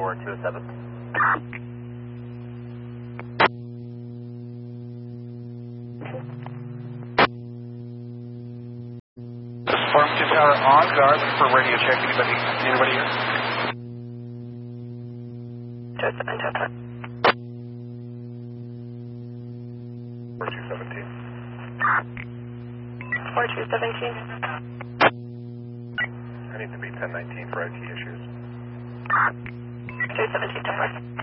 4207. Farmington Tower on guard for radio check. Anybody here? 207. 4217. 4217. I need to be 1019 for IT issues. 217 to 4.